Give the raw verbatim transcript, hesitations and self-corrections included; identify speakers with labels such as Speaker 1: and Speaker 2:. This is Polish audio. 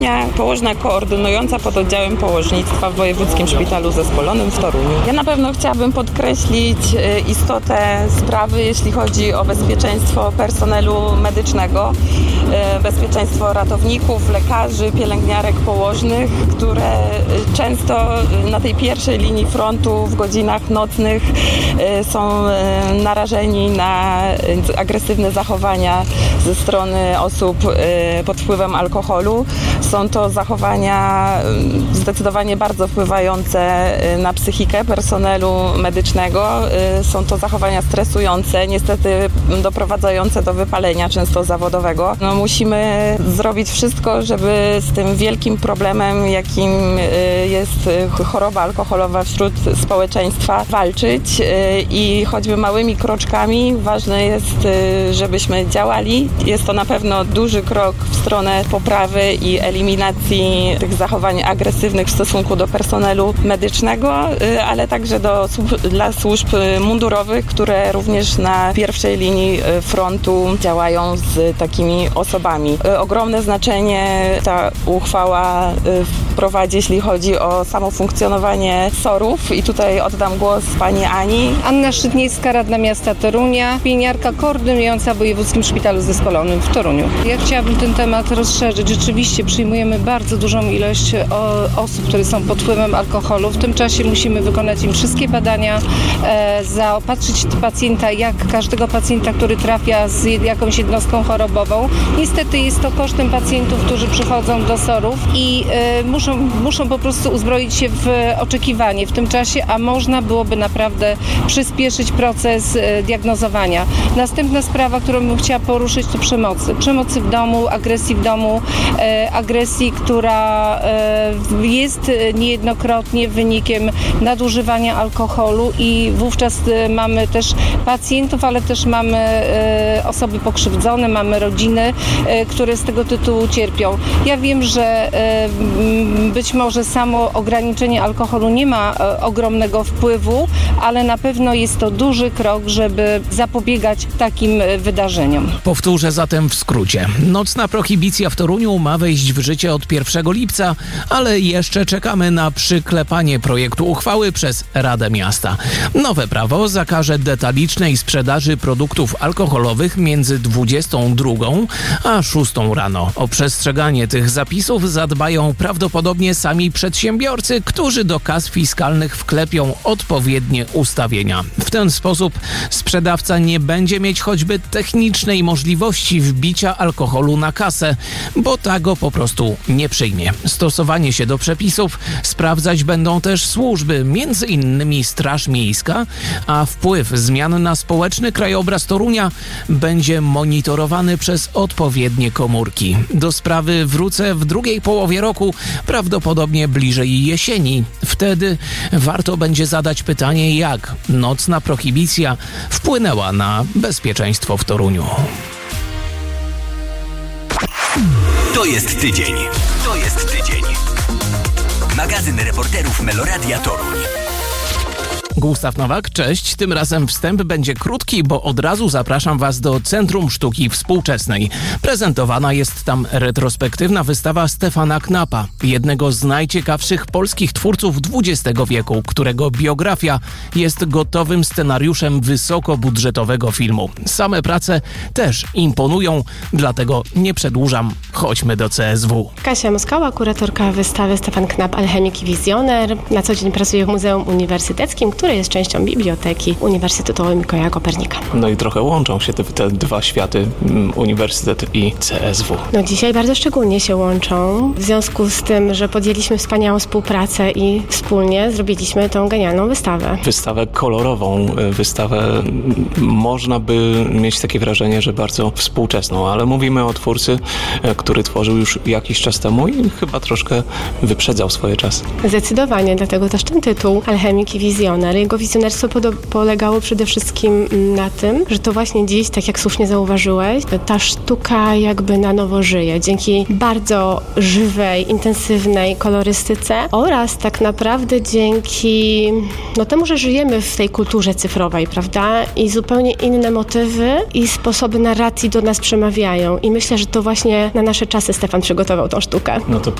Speaker 1: Położna koordynująca pododdziałem położnictwa w Wojewódzkim Szpitalu Zespolonym w Toruniu. Ja na pewno chciałabym podkreślić istotę sprawy, jeśli chodzi o bezpieczeństwo personelu medycznego, bezpieczeństwo ratowników, lekarzy, pielęgniarek położnych, które często na tej pierwszej linii frontu w godzinach nocnych są narażeni na agresywne zachowania ze strony osób pod wpływem alkoholu. Są to zachowania zdecydowanie bardzo wpływające na psychikę personelu medycznego. Są to zachowania stresujące, niestety doprowadzające do wypalenia często zawodowego. No, musimy zrobić wszystko, żeby z tym wielkim problemem, jakim jest choroba alkoholowa wśród społeczeństwa, walczyć i choćby małymi kroczkami ważne jest, żebyśmy działali. Jest to na pewno duży krok w stronę poprawy i eliminacji tych zachowań agresywnych w stosunku do personelu medycznego, ale także do, dla służb mundurowych, które również na pierwszej linii frontu działają z takimi osobami. Ogromne znaczenie ta uchwała wprowadzi, jeśli chodzi o samo funkcjonowanie sorów i tutaj oddam głos pani Ani.
Speaker 2: Anna Szydniewska, radna miasta Torunia, pielęgniarka koordynująca w Wojewódzkim Szpitalu Zespolonym w Toruniu. Ja chciałabym ten temat rozszerzyć. Rzeczywiście przyjmujemy bardzo dużą ilość osób, które są pod wpływem alkoholu. W tym czasie musimy wykonać im wszystkie badania, e, zaopatrzyć pacjenta, jak każdego pacjenta, który trafia z jakąś jednostką chorobową. Niestety jest to kosztem pacjentów, którzy przychodzą do sorów i e, muszą, muszą po prostu uzbroić się w oczekiwanie w tym czasie, a można byłoby naprawdę przyspieszyć proces e, diagnozowania. Następna sprawa, którą bym chciała poruszyć, to przemocy. Przemocy w domu, agresji w domu, e, agresji, która e, jest niejednokrotnie wynikiem nadużywania alkoholu i wówczas e, mamy też pacjentów, ale też mamy e, osoby pokrzywdzone, mamy rodziny, e, które z tego tytułu cierpią. Ja wiem, że e, być może samo ograniczenie alkoholu nie ma e, ogromnego wpływu, ale na pewno jest to duży krok, żeby zapobiegać takim e, wydarzeniom.
Speaker 3: Powtórzę zatem w skrócie. Nocna prohibicja w Toruniu ma wejść w życie od pierwszego lipca, ale jeszcze czekamy na przyklepanie projektu uchwały przez Radę Miasta. Nowe prawo zakaże detalicznej sprzedaży produktów alkoholowych między dwudziestą drugą a szóstą rano. O przestrzeganie tych zapisów zadbają prawdopodobnie sami przedsiębiorcy, którzy do kas fiskalnych wklepią odpowiednie ustawienia. W ten sposób sprzedawca nie będzie mieć choćby technicznej możliwości wbicia alkoholu na kasę, bo ta go po prostu nie przyjmie. Stosowanie się do przepisów sprawdzać będą też służby, między innymi Straż Miejska, a wpływ zmian na społeczny krajobraz Torunia będzie monitorowany przez odpowiednie komórki. Do sprawy wrócę w drugiej połowie roku, prawdopodobnie bliżej jesieni. Wtedy warto będzie zadać pytanie, jak nocna prohibicja wpłynęła na bezpieczeństwo w Toruniu.
Speaker 4: To jest tydzień. To jest tydzień. Magazyn reporterów Meloradia Toruń.
Speaker 3: Gustaw Nowak, cześć. Tym razem wstęp będzie krótki, bo od razu zapraszam Was do Centrum Sztuki Współczesnej. Prezentowana jest tam retrospektywna wystawa Stefana Knapa, jednego z najciekawszych polskich twórców dwudziestego wieku, którego biografia jest gotowym scenariuszem wysokobudżetowego filmu. Same prace też imponują, dlatego nie przedłużam. Chodźmy do C S W.
Speaker 5: Kasia Moskała, kuratorka wystawy Stefan Knap, alchemik i wizjoner. Na co dzień pracuję w Muzeum Uniwersyteckim, które jest częścią Biblioteki Uniwersytetu Mikołaja Kopernika.
Speaker 6: No i trochę łączą się te, te dwa światy, uniwersytet i C S W.
Speaker 5: No dzisiaj bardzo szczególnie się łączą, w związku z tym, że podjęliśmy wspaniałą współpracę i wspólnie zrobiliśmy tą genialną wystawę.
Speaker 6: Wystawę kolorową, wystawę można by mieć takie wrażenie, że bardzo współczesną, ale mówimy o twórcy, który tworzył już jakiś czas temu i chyba troszkę wyprzedzał swoje czasy.
Speaker 5: Zdecydowanie, dlatego też ten tytuł, alchemik i wizjoner, wizjoner. Jego wizjonerstwo podo- polegało przede wszystkim na tym, że to właśnie dziś, tak jak słusznie zauważyłeś, ta sztuka jakby na nowo żyje. Dzięki bardzo żywej, intensywnej kolorystyce oraz tak naprawdę dzięki no, temu, że żyjemy w tej kulturze cyfrowej, prawda? I zupełnie inne motywy i sposoby narracji do nas przemawiają. I myślę, że to właśnie na nasze czasy Stefan przygotował tą sztukę.
Speaker 6: No to